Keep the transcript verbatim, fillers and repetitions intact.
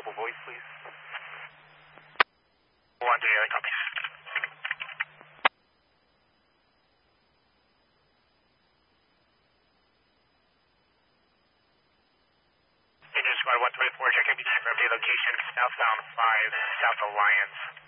available voice, please. One daily copy. Engine Squad one twenty-four, checking beach from the location, southbound five, south Alliance.